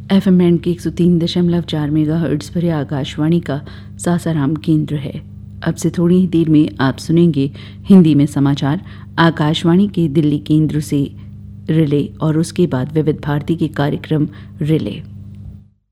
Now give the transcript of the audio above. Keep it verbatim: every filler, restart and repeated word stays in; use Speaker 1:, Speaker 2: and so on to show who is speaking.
Speaker 1: F M band के एक सौ तीन दशमलव चार मेगा हर्ट्ज पर आकाशवाणी का सासाराम केंद्र है। अब से थोड़ी ही देर में आप सुनेंगे हिंदी में समाचार आकाशवाणी के दिल्ली केंद्र से रिले और उसके बाद विविध भारती के कार्यक्रम रिले।